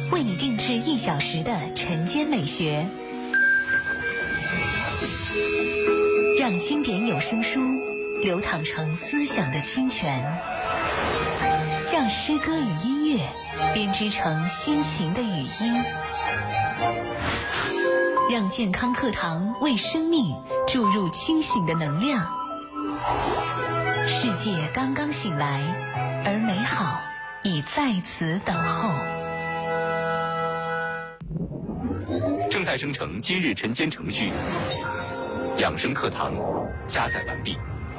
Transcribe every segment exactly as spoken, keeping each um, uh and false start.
为你定制一小时的晨间美学，让经典有声书流淌成思想的清泉，让诗歌与音乐编织成心情的语音，让健康课堂为生命注入清醒的能量。世界刚刚醒来，而美好已在此等候。 正在生成今日晨间程序，养生课堂加载完毕。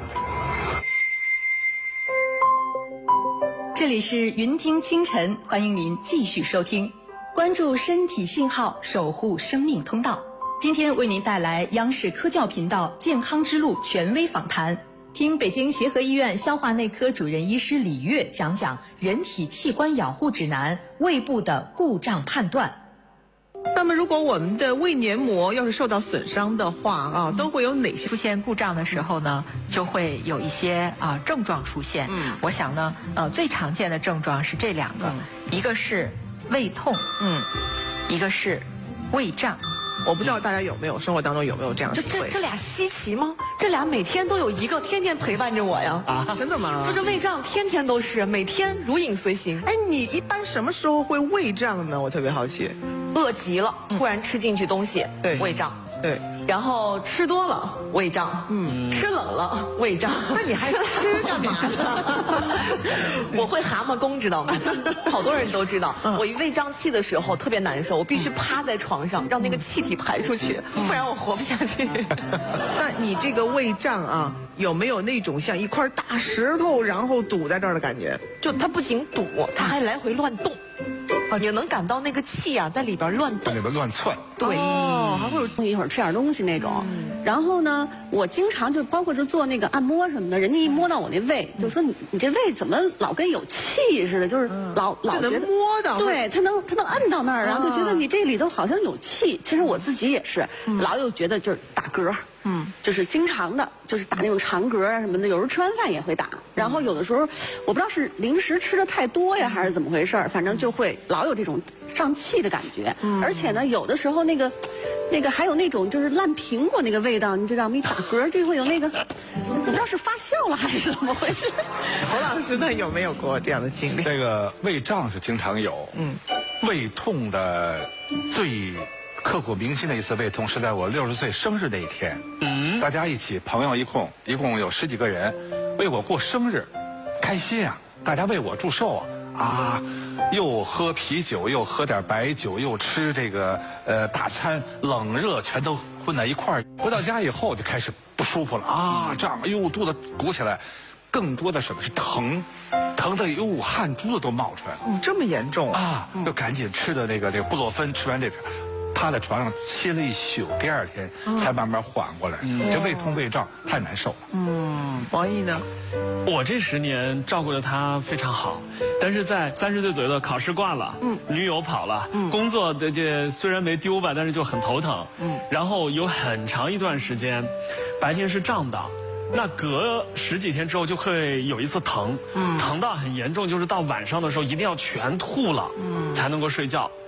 这里是云听清晨，欢迎您继续收听，关注身体信号，守护生命通道。今天为您带来央视科教频道健康之路权威访谈，听北京协和医院消化内科主任医师李月讲讲人体器官养护指南，胃部的故障判断。 那么如果我们的胃黏膜要是受到损伤的话啊，都会有哪些出现故障的时候呢，就会有一些啊症状出现。嗯，我想呢，呃，最常见的症状是这两个，嗯、一个是胃痛，嗯，一个是胃胀。 我不知道大家有没有生活当中有没有这样的体会？ 这这这俩稀奇吗？这俩每天都有一个，天天陪伴着我呀！ 啊，真的吗？ 就这胃胀，天天都是，每天如影随形。 哎，你一般什么时候会胃胀呢？我特别好奇。 饿极了，突然吃进去东西， 对， 胃胀。 对， 然后吃多了胃胀，嗯，吃冷了胃胀。 那你还吃干嘛呢？ 我会蛤蟆功，知道吗？好多人都知道，嗯、我一胃胀气的时候特别难受，我必须趴在床上，让那个气体排出去，嗯、不然我活不下去。 那你这个胃胀啊，有没有那种像一块大石头然后堵在这儿的感觉？ 就它不仅堵，它还来回乱动。啊，你能感到那个气啊，在里边乱动， 在里边乱窜。 对， 哦，还会有一会儿吃点东西那种。嗯、然后呢，我经常就包括就做那个按摩什么的，人家一摸到我那胃，就说你你这胃怎么老跟有气似的，就是老、嗯、老觉得摸到， 对，他能他能摁到那儿，然后就觉得你这里头好像有气。其实我自己也是，嗯、老有觉得就是打嗝。嗯，就是经常的，就是打那种长嗝啊什么的，有时候吃完饭也会打。然后有的时候，我不知道是零食吃的太多呀，还是怎么回事儿，反正就会老有这种上气的感觉。嗯，而且呢，有的时候那个，那个还有那种就是烂苹果那个味道，你知道吗？一打嗝就会有那个，不知道是发酵了还是怎么回事。 侯老师呢，有没有过这样的经历？ 这个胃胀是经常有，嗯，胃痛的最刻骨铭心的一次胃痛是在我六十岁生日那一天，嗯，大家一起朋友一共一共有十几个人为我过生日，开心啊！大家为我祝寿啊啊！又喝啤酒，又喝点白酒，又吃这个呃大餐，冷热全都混在一块儿。回到家以后就开始不舒服了啊，胀，哎呦肚子鼓起来，更多的什么是疼，疼的哟汗珠子都冒出来了。 嗯，这么严重啊！就赶紧吃的那个这个布洛芬，吃完这片。他在床上歇了一宿，第二天才慢慢缓过来。嗯、这胃痛胃胀太难受了。 嗯，王毅呢？ 我这十年照顾的他非常好，但是在三十岁左右的考试挂了，嗯，女友跑了，嗯，工作的这虽然没丢吧，但是就很头疼，嗯，然后有很长一段时间，白天是胀的。那隔十几天之后就会有一次疼，嗯，疼到很严重，就是到晚上的时候一定要全吐了，嗯，才能够睡觉。